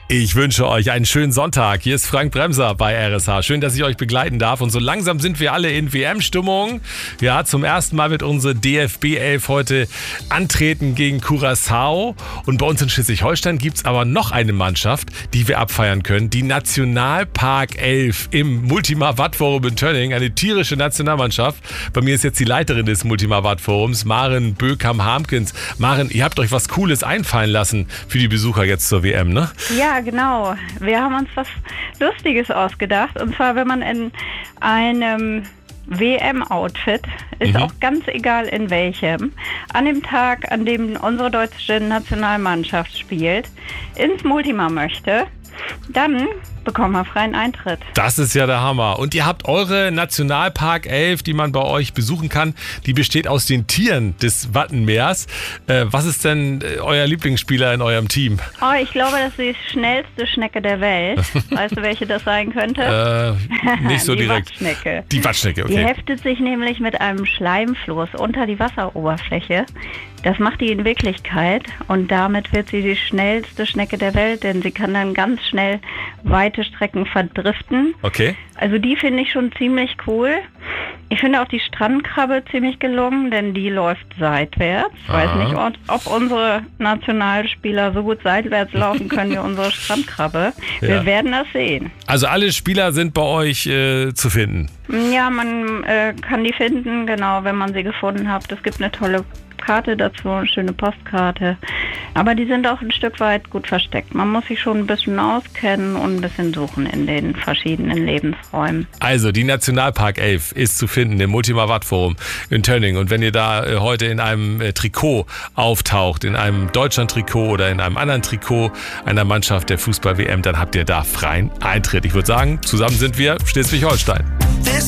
Ich wünsche euch einen schönen Sonntag. Hier ist Frank Bremser bei RSH. Schön, dass ich euch begleiten darf. Und so langsam sind wir alle in WM-Stimmung. Ja, zum ersten Mal wird unsere DFB-11 heute antreten gegen Curaçao. Und bei uns in Schleswig-Holstein gibt es aber noch eine Mannschaft, die wir abfeiern können. Die Nationalpark 11 im Multimar-Watt-Forum in Tönning. Eine tierische Nationalmannschaft. Bei mir ist jetzt die Leiterin des Multimar-Watt-Forums, Maren Bökam-Harmkens. Maren, ihr habt euch was Cooles einfallen lassen für die Besucher jetzt zur WM, ne? Ja, genau. Wir haben uns was Lustiges ausgedacht. Und zwar, wenn man in einem WM-Outfit, ist auch ganz egal in welchem, an dem Tag, an dem unsere deutsche Nationalmannschaft spielt, ins Multimar möchte, dann bekommen wir freien Eintritt. Das ist ja der Hammer. Und ihr habt eure Nationalpark 11, die man bei euch besuchen kann. Die besteht aus den Tieren des Wattenmeers. Was ist denn euer Lieblingsspieler in eurem Team? Oh, ich glaube, das ist die schnellste Schnecke der Welt. Weißt du, welche das sein könnte? Nicht so direkt. Die Wattschnecke. Die Wattschnecke, okay. Die heftet sich nämlich mit einem Schleimfloß unter die Wasseroberfläche. Das macht die in Wirklichkeit und damit wird sie die schnellste Schnecke der Welt, denn sie kann dann ganz schnell weite Strecken verdriften. Okay. Also die finde ich schon ziemlich cool. Ich finde auch die Strandkrabbe ziemlich gelungen, denn die läuft seitwärts. Ich weiß nicht, ob unsere Nationalspieler so gut seitwärts laufen können wie unsere Strandkrabbe. Wir werden das sehen. Also alle Spieler sind bei euch zu finden? Ja, man kann die finden, genau, wenn man sie gefunden hat. Es gibt eine tolle Karte dazu, eine schöne Postkarte. Aber die sind auch ein Stück weit gut versteckt. Man muss sich schon ein bisschen auskennen und ein bisschen suchen in den verschiedenen Lebensräumen. Also die Nationalpark 11 ist zu finden im Multimar-Watt-Forum in Tönning. Und wenn ihr da heute in einem Trikot auftaucht, in einem Deutschland-Trikot oder in einem anderen Trikot einer Mannschaft der Fußball-WM, dann habt ihr da freien Eintritt. Ich würde sagen, zusammen sind wir Schleswig-Holstein.